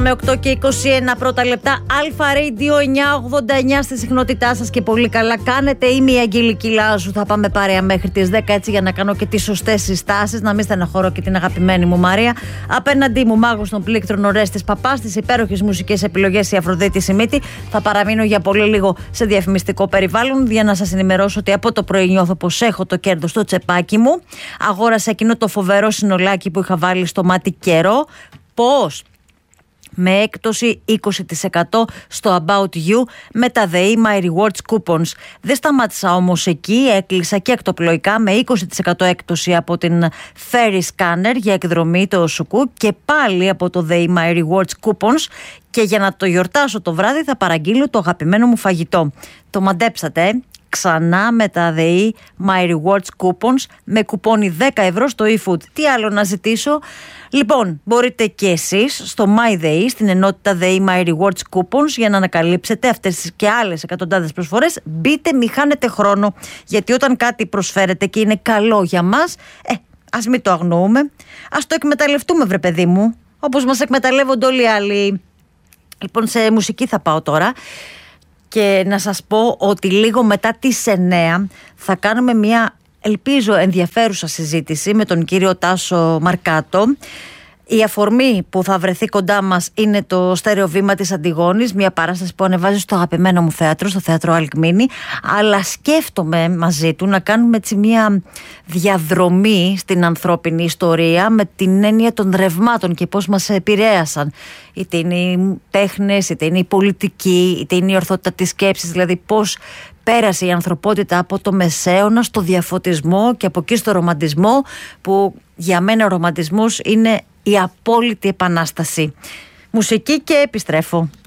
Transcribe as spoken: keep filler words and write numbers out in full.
Με οκτώ και είκοσι ένα πρώτα λεπτά, Αλφα Radio εννιακόσια ογδόντα εννιά στη συχνότητά σας και πολύ καλά κάνετε. Είμαι η Αγγελική Λάζου. Θα πάμε παρέα μέχρι τις δέκα, έτσι για να κάνω και τις σωστές συστάσεις. Να μην στεναχωρώ και την αγαπημένη μου Μαρία. Απέναντί μου, μάγος των πλήκτρων Ορέστης Παπάς, τις υπέροχες μουσικές επιλογές η Αφροδίτη Σιμίτη. Θα παραμείνω για πολύ λίγο σε διαφημιστικό περιβάλλον για να σας ενημερώσω ότι από το πρωί νιώθω πως έχω το κέρδος στο τσεπάκι μου. Αγόρασα εκείνο το φοβερό συνολάκι που είχα βάλει στο μάτι καιρό. Πώς? Με έκπτωση είκοσι τοις εκατό στο About You με τα The My Rewards Coupons. Δεν σταμάτησα όμως εκεί, έκλεισα και εκτοπλοϊκά με είκοσι τοις εκατό έκπτωση από την Ferry Scanner για εκδρομή το Σουκού και πάλι από το The My Rewards Coupons, και για να το γιορτάσω το βράδυ θα παραγγείλω το αγαπημένο μου φαγητό. Το μαντέψατε, ε? Ξανά με τα The My Rewards Coupons με κουπόνι δέκα ευρώ στο eFood. Τι άλλο να ζητήσω? Λοιπόν, μπορείτε και εσείς στο MyDay, στην ενότητα The My Rewards Coupons, για να ανακαλύψετε αυτές και άλλες εκατοντάδες προσφορές. Μπείτε, μη χάνετε χρόνο, γιατί όταν κάτι προσφέρετε και είναι καλό για μας, ε, ας μην το αγνοούμε. Ας το εκμεταλλευτούμε, βρε παιδί μου, όπως μας εκμεταλλεύονται όλοι οι άλλοι. Λοιπόν, σε μουσική θα πάω τώρα. Και να σας πω ότι λίγο μετά τις εννέα θα κάνουμε μια, ελπίζω, ενδιαφέρουσα συζήτηση με τον κύριο Τάσο Μαρκάτο. Η αφορμή που θα βρεθεί κοντά μας είναι το στέρεο βήμα της Αντιγόνης, μια παράσταση που ανεβάζει στο αγαπημένο μου θέατρο, στο θέατρο Αλκμίνη. Αλλά σκέφτομαι μαζί του να κάνουμε έτσι μια διαδρομή στην ανθρώπινη ιστορία με την έννοια των ρευμάτων και πώς μας επηρέασαν. Είτε είναι οι τέχνες, είτε είναι η πολιτική, είτε είναι η ορθότητα της σκέψης, δηλαδή πώς πέρασε η ανθρωπότητα από το Μεσαίωνα στο διαφωτισμό και από εκεί στο ρομαντισμό, που για μένα ο ρομαντισμός είναι η απόλυτη επανάσταση. Μουσική και επιστρέφω.